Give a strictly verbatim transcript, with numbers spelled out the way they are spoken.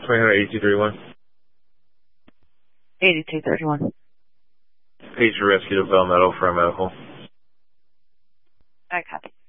twenty hundred eighty-two thirty-one. eighty-two thirty-one. Patient rescue to Bell Meadow for a medical. I copy.